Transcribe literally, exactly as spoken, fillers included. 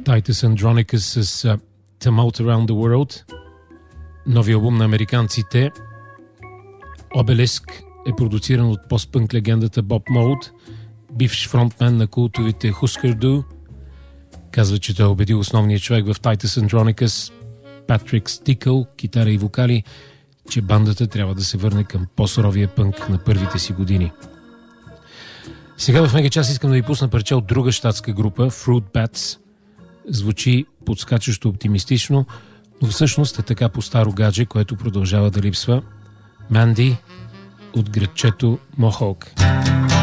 Titus Andronicus с uh, Tumult Around the World, нови албум на американците. Obelisk е продуциран от постпънк легендата Боб Моулд, бивш фронтмен на култовите Husker Du. Казва, че той убедил основния човек в Titus Andronicus, Патрик Стикъл, китара и вокали, че бандата трябва да се върне към по-суровия пънк на първите си години. Сега в Мегачас искам да ви пусна парче от друга щатска група, Fruit Bats. Звучи подскачащо оптимистично, но всъщност е така по старо гадже, което продължава да липсва. Манди от градчето Мохок.